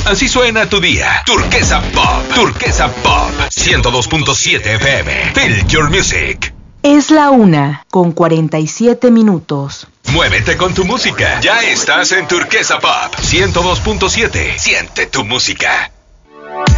Así suena tu día. Turquesa Pop. Turquesa Pop. 102.7 FM. Feel your music. Es la 1:47. Muévete con tu música. Ya estás en Turquesa Pop 102.7. Siente tu música.